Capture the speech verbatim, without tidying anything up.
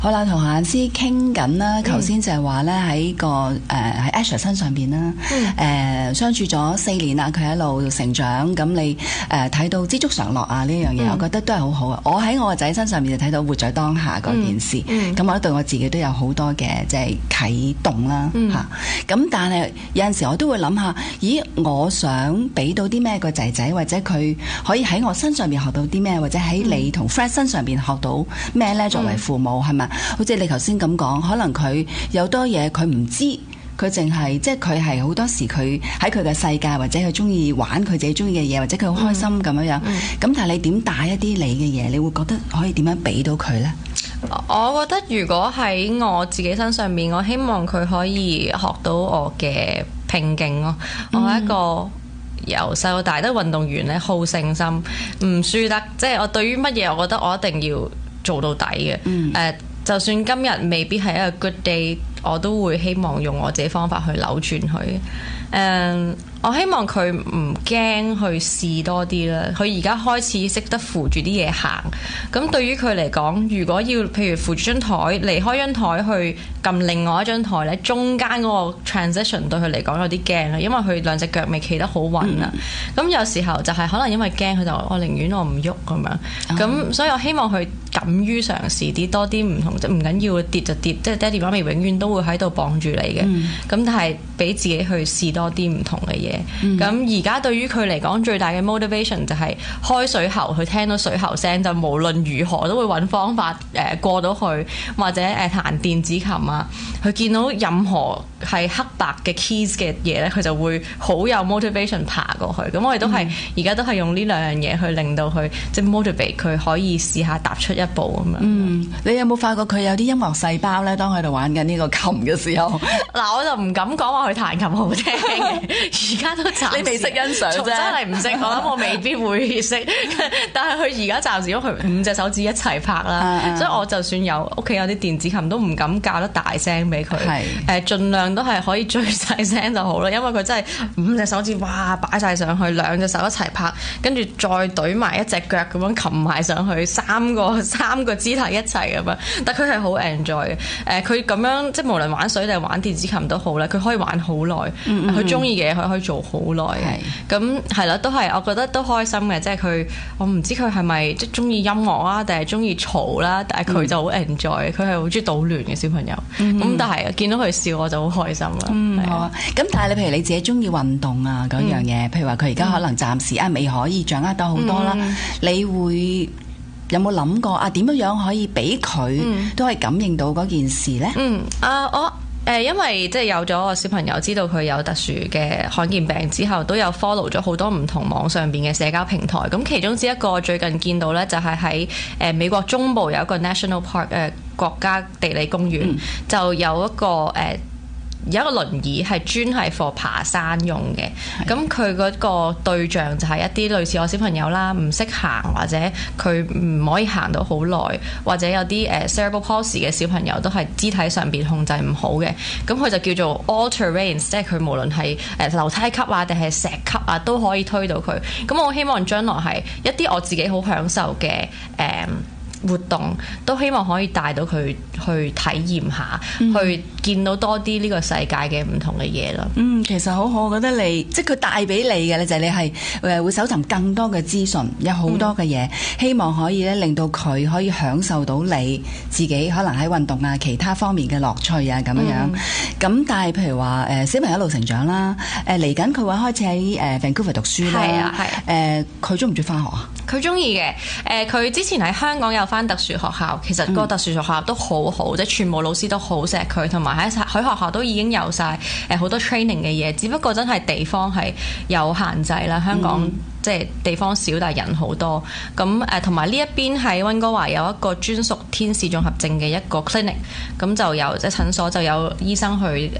好啦，同何雁詩傾緊啦，頭先就係話咧喺個誒喺 Asher 身上邊啦，誒、嗯呃、相處咗四年啦，佢一路成長，咁你誒睇、呃、到知足常樂啊呢樣嘢，嗯、我覺得都係好好啊！我喺我個仔身上面就睇到活在當下嗰件事，咁、嗯嗯、我覺得對我自己都有好多嘅即係啟動啦嚇。咁、嗯、但係有陣時我都會諗下，咦，我想俾到啲咩個仔仔，或者佢可以喺我身上邊學到啲咩，或者喺你同 Fred 身上邊學到咩咧？作為父母係咪？好似你頭先咁講，可能佢有多嘢佢唔知，佢淨係即係佢係好多時佢喺佢嘅世界，或者佢中意玩佢自己中意嘅嘢，或者佢好開心咁樣樣。咁、嗯嗯、但係你點帶一啲你嘅嘢，你會覺得可以點樣俾到佢呢？ 我覺得如果喺我自己身上面，我希望佢可以學到我嘅拼勁咯。嗯、我係一個由細到大都運動員咧，好勝心，唔輸得。即係我對於乜嘢，我覺得我一定要做到底嘅。誒、嗯。Uh, 就算今日未必係一個 good day，我都會希望用我自己方法去扭轉佢。誒、uh，我希望佢唔驚去試多啲啦。佢而家開始識得扶住啲嘢行。咁對於佢嚟講，如果要譬如扶住張台，離開張台去撳另外一張台咧，中間嗰個 transition 對佢嚟講有啲驚啊，因為佢兩隻腳未企得好穩啊。咁、嗯、有時候就係可能因為驚，佢就我寧願我唔喐咁樣。咁、嗯、所以我希望佢敢於嘗試啲多啲唔同，即係唔緊要跌就跌，即係爹哋媽咪永遠都會喺度綁住你嘅。咁、嗯、但係俾自己去試多啲唔同嘅嘢。咁而家對於佢嚟講，最大嘅 motivation 就係開水喉，佢聽到水喉聲就無論如何都會揾方法誒、呃、過到去，或者誒、呃、彈電子琴啊，佢見到任何係黑白嘅 keys 嘅嘢咧，佢就會好有 motivation 爬過去。咁我哋都係而家都係用呢兩樣嘢去令到佢即係 motivate 佢可以試下踏出一步咁樣。嗯， 你有冇發覺佢有啲音樂細胞咧？當佢喺度玩緊呢個琴嘅時候， 嗱我就唔敢講話佢彈琴好聽嘅，而家都暫時你未識欣賞啫， 真係唔識。我諗我未必會識，但係佢而家暫時因為佢五隻手指一齊拍啦，嗯、所以我就算有屋企有啲電子琴都唔敢教得大聲俾佢。係誒，盡量都係可以最細聲就好啦，因為佢真係五隻手指哇擺晒上去，兩隻手一齊拍，跟住再懟埋一隻腳咁樣擒埋上去，三個三個肢體一齊咁樣。但佢係好 enjoy 嘅。誒，佢咁樣即係無論玩水定係玩電子琴都好咧，佢可以玩好耐。佢中意嘅嘢佢可以做好耐嘅。咁係啦，都係我覺得都開心嘅。即係佢，我唔知佢係咪即係中意音樂啊，定係中意嘈啦？但係佢就好 enjoy，佢係好中意搗亂嘅小朋友。咁、嗯、但係見到佢笑我就好開心啦。 嗯，好啊。咁但係你譬如你自己中意運動啊嗰樣嘢，嗯、譬如話佢而家可能暫時啊未可以掌握到好多啦，嗯、你會有冇諗過啊點樣樣可以俾佢都係感應到嗰件事咧？嗯啊我。誒，因為即係有咗個小朋友知道佢有特殊嘅罕見病之後，都有 follow 咗好多唔同網上邊嘅社交平台。咁其中之一個最近見到咧，就係喺誒美國中部有一個 National Park 誒、呃、國家地理公園，嗯、就有一個誒。呃有一個輪椅係專係 for 爬山用嘅，咁佢嗰個對象就係一啲類似我小朋友啦，唔識行或者佢唔可以行到好耐，或者有啲誒 cerebral palsy 嘅小朋友都係肢體上邊控制唔好嘅，咁佢就叫做 all terrain， 即係佢無論係誒樓梯級啊定係石級啊都可以推到佢。咁我希望將來係一啲我自己好享受嘅誒。嗯活動都希望可以帶到佢去體驗下，嗯、去見到多啲呢個世界嘅唔同嘅嘢咯。嗯，其實好好，我覺得你即係佢帶俾你嘅咧，就係你係誒會搜尋更多嘅資訊，有好多嘅嘢，嗯、希望可以咧令到佢可以享受到你自己可能喺運動啊其他方面嘅樂趣啊咁樣樣。咁、嗯、但係譬如話誒小朋友一路成長啦，誒嚟緊佢會開始喺誒 Vancouver 讀書啦。係啊係。誒佢中唔中意返學啊？佢中意嘅。誒佢、呃、之前喺香港有返特殊學校，其實個特殊學校都好好，即係、嗯、全部老師都好錫佢，同埋喺喺學校都已經有晒誒好多 training 嘅嘢，只不過真係地方係有限制啦。香港、嗯、即係地方少，但係人好多。咁誒同埋呢一邊喺溫哥華有一個專屬天使綜合症嘅一個 clinic，咁就有即係診所就有醫生去